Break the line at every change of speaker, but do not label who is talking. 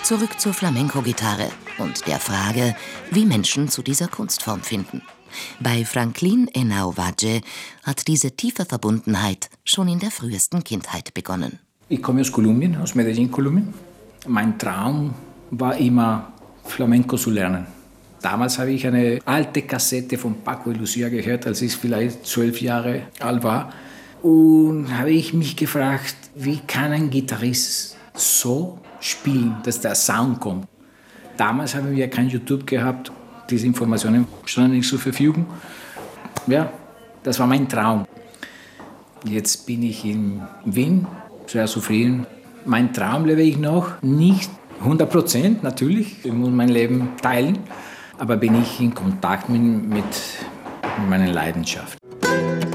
Zurück zur Flamenco-Gitarre und der Frage, wie Menschen zu dieser Kunstform finden. Bei Franklin Henao Wadje hat diese tiefe Verbundenheit schon in der frühesten Kindheit begonnen.
Ich komme aus Kolumbien, aus Medellín, Kolumbien. Mein Traum war immer, Flamenco zu lernen. Damals habe ich eine alte Kassette von Paco y Lucia gehört, als ich vielleicht 12 Jahre alt war. Und habe ich mich gefragt, wie kann ein Gitarrist so spielen, dass der Sound kommt. Damals haben wir kein YouTube gehabt, diese Informationen standen nicht zur Verfügung. Ja, das war mein Traum. Jetzt bin ich in Wien, sehr zufrieden. Mein Traum lebe ich noch, nicht 100% natürlich, ich muss mein Leben teilen, aber bin ich in Kontakt mit meiner Leidenschaft.